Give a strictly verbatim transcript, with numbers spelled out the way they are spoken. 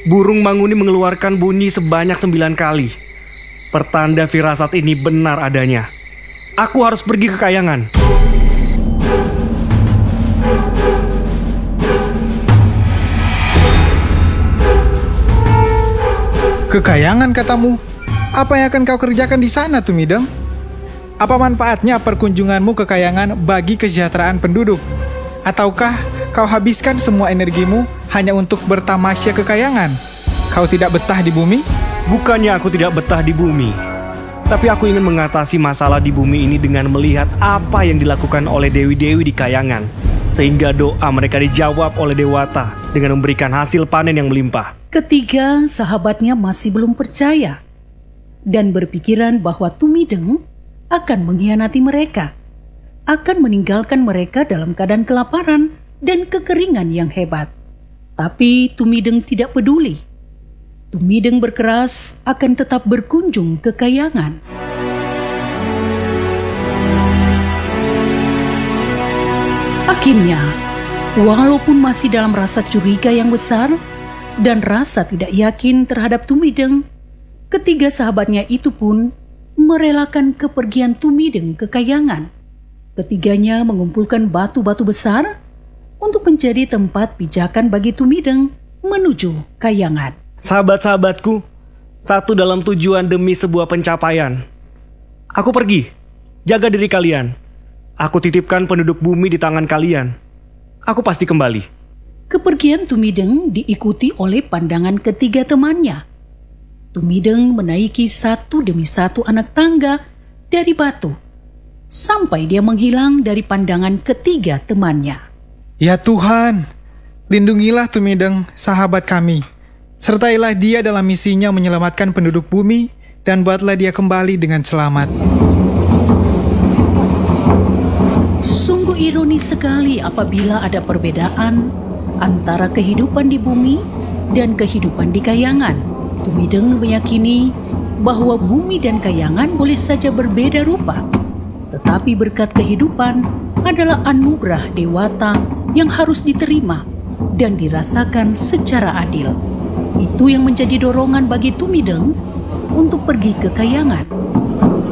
Burung Manguni mengeluarkan bunyi sebanyak sembilan kali. Pertanda firasat ini benar adanya. Aku harus pergi ke Kayangan. Ke Kayangan katamu? Apa yang akan kau kerjakan di sana, Tumideng? Apa manfaatnya perkunjunganmu ke Kayangan bagi kesejahteraan penduduk? Ataukah kau habiskan semua energimu hanya untuk bertamasya ke Kayangan? Kau tidak betah di bumi? Bukannya aku tidak betah di bumi, tapi aku ingin mengatasi masalah di bumi ini dengan melihat apa yang dilakukan oleh dewi-dewi di Kayangan, sehingga doa mereka dijawab oleh Dewata dengan memberikan hasil panen yang melimpah. Ketiga sahabatnya masih belum percaya dan berpikiran bahwa Tumideng akan mengkhianati mereka, akan meninggalkan mereka dalam keadaan kelaparan dan kekeringan yang hebat. Tapi Tumideng tidak peduli. Tumideng berkeras akan tetap berkunjung ke Kayangan. Akhirnya, walaupun masih dalam rasa curiga yang besar dan rasa tidak yakin terhadap Tumideng, ketiga sahabatnya itu pun merelakan kepergian Tumideng ke Kayangan. Ketiganya mengumpulkan batu-batu besar untuk menjadi tempat pijakan bagi Tumideng menuju Kayangan. Sahabat-sahabatku, satu dalam tujuan demi sebuah pencapaian. Aku pergi, jaga diri kalian. Aku titipkan penduduk bumi di tangan kalian. Aku pasti kembali. Kepergian Tumideng diikuti oleh pandangan ketiga temannya. Tumideng menaiki satu demi satu anak tangga dari batu, sampai dia menghilang dari pandangan ketiga temannya. Ya Tuhan, lindungilah Tumideng, sahabat kami. Sertailah dia dalam misinya menyelamatkan penduduk bumi dan buatlah dia kembali dengan selamat. Sungguh ironis sekali apabila ada perbedaan antara kehidupan di bumi dan kehidupan di Kayangan. Tumideng meyakini bahwa bumi dan Kayangan boleh saja berbeda rupa, tetapi berkat kehidupan adalah anugerah Dewata yang harus diterima dan dirasakan secara adil. Itu yang menjadi dorongan bagi Tumideng untuk pergi ke Kayangan.